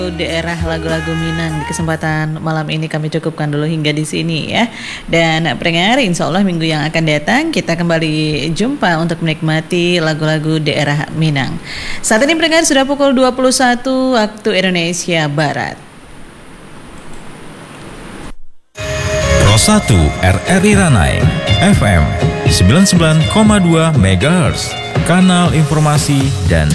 daerah lagu-lagu Minang. Di kesempatan malam ini kami cukupkan dulu hingga di sini ya. Dan pendengar, insya Allah minggu yang akan datang kita kembali jumpa untuk menikmati lagu-lagu daerah Minang. Saat ini pendengar sudah pukul 21 waktu Indonesia Barat. Pro 1 RRI Ranai FM 99,2 MHz, kanal informasi dan